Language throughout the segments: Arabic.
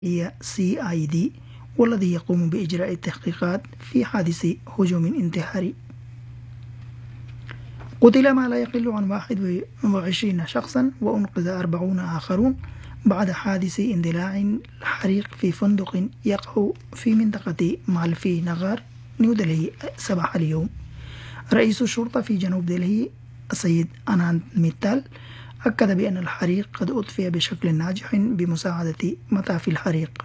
هي CID، والذي يقوم بإجراء التحقيقات في حادث هجوم انتحاري. قتل ما لا يقل عن 21 شخصا وأنقذ 40 آخرون بعد حادث اندلاع حريق في فندق يقع في منطقة مالفي نغار نيودلهي صباح اليوم. رئيس الشرطة في جنوب دلهي السيد أنانت ميتال أكد بأن الحريق قد أطفئ بشكل ناجح بمساعدة مطافي الحريق.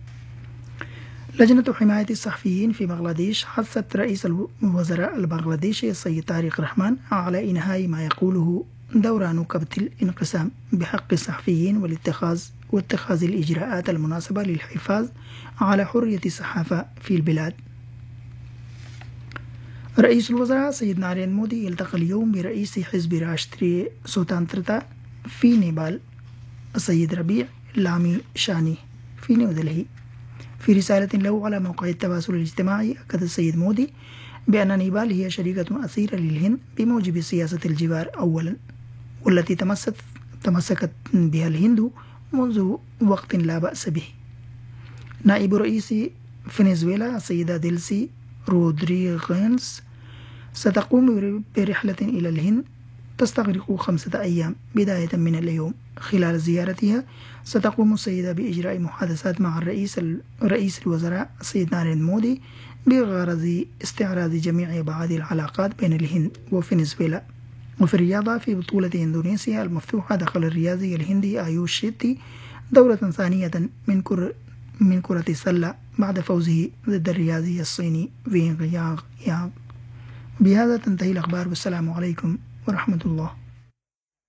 لجنة حماية الصحفيين في بنغلاديش حثت رئيس الوزراء البنغلاديشي السيد طارق رحمان على إنهاء ما يقوله دوران كبت الانقسام بحق الصحفيين واتخاذ الإجراءات المناسبة للحفاظ على حرية الصحافة في البلاد. رئيس الوزراء سيد نارين مودي يلتقي اليوم برئيس حزب راشتري سوتانترتا في نيبال السيد ربيع لامي شاني في نيودلهي. في رسالة له على موقع التواصل الاجتماعي أكد السيد مودي بأن نيبال هي شريكة أثيرة للهند بموجب سياسة الجوار أولا، والتي تمسكت بها الهند منذ وقت لا بأس به. نائب رئيس فنزويلا السيدة ديلسي رودريغيز ستقوم برحلة إلى الهند تستغرق 5 أيام بداية من اليوم. خلال زيارتها ستقوم السيدة بإجراء محادثات مع رئيس الوزراء السيد نارين مودي بغرض استعراض جميع أبعاد العلاقات بين الهند وفنزويلا. وفي الرياضة، في بطولة إندونيسيا المفتوحة دخل الرياضي الهندي آيوش شيتي دورة ثانية من كرة السلة بعد فوزه ضد الرياضي الصيني وينغ يانغ. بهذا تنتهي الأخبار، والسلام عليكم ورحمة الله.